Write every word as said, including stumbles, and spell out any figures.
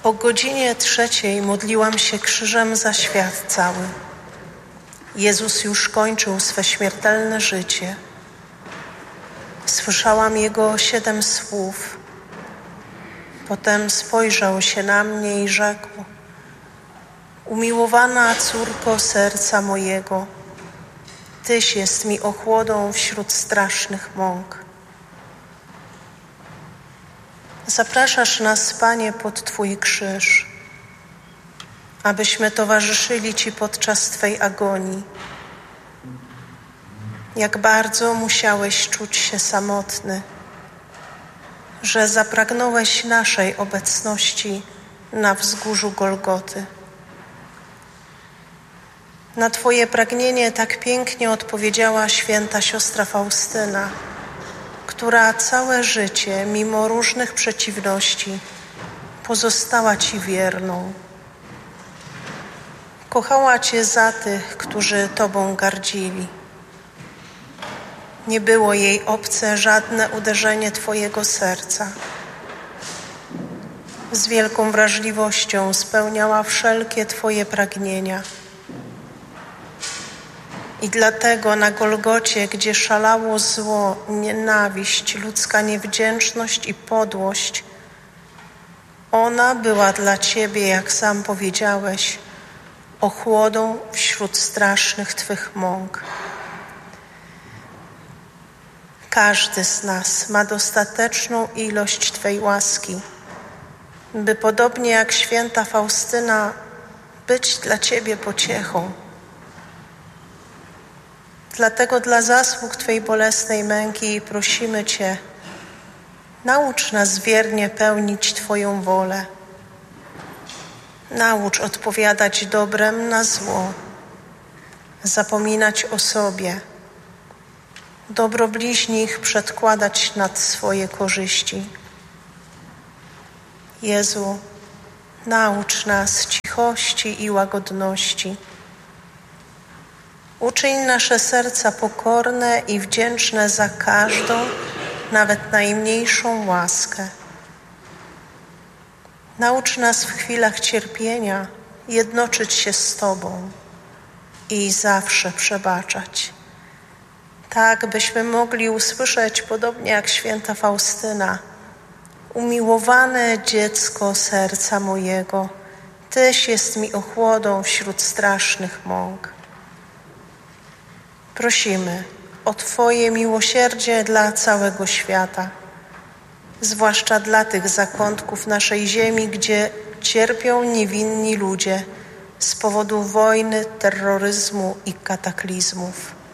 O godzinie trzeciej modliłam się krzyżem za świat cały. Jezus już kończył swe śmiertelne życie. Słyszałam Jego siedem słów. Potem spojrzał się na mnie i rzekł: umiłowana córko serca mojego, Tyś jest mi ochłodą wśród strasznych mąk. Zapraszasz nas, Panie, pod Twój krzyż, abyśmy towarzyszyli Ci podczas Twej agonii. Jak bardzo musiałeś czuć się samotny, że zapragnąłeś naszej obecności na wzgórzu Golgoty. Na Twoje pragnienie tak pięknie odpowiedziała święta siostra Faustyna, która całe życie, mimo różnych przeciwności, pozostała Ci wierną. Kochała Cię za tych, którzy Tobą gardzili. Nie było jej obce żadne uderzenie Twojego serca. Z wielką wrażliwością spełniała wszelkie Twoje pragnienia. I dlatego na Golgocie, gdzie szalało zło, nienawiść, ludzka niewdzięczność i podłość, ona była dla Ciebie, jak sam powiedziałeś, ochłodą wśród strasznych Twych mąk. Każdy z nas ma dostateczną ilość Twej łaski, by podobnie jak święta Faustyna być dla Ciebie pociechą. Dlatego dla zasług Twej bolesnej męki prosimy Cię, naucz nas wiernie pełnić Twoją wolę. Naucz odpowiadać dobrem na zło, zapominać o sobie, dobro bliźnich przedkładać nad swoje korzyści. Jezu, naucz nas cichości i łagodności. Uczyń nasze serca pokorne i wdzięczne za każdą, nawet najmniejszą łaskę. Naucz nas w chwilach cierpienia jednoczyć się z Tobą i zawsze przebaczać. Tak, byśmy mogli usłyszeć, podobnie jak święta Faustyna: umiłowane dziecko serca mojego, Tyś jest mi ochłodą wśród strasznych mąk. Prosimy o Twoje miłosierdzie dla całego świata, zwłaszcza dla tych zakątków naszej ziemi, gdzie cierpią niewinni ludzie z powodu wojny, terroryzmu i kataklizmów.